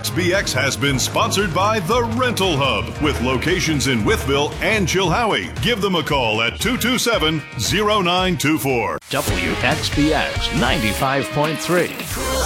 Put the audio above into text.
WXBX has been sponsored by The Rental Hub, with locations in Wytheville and Chilhowie. Give them a call at 227-0924. WXBX 95.3.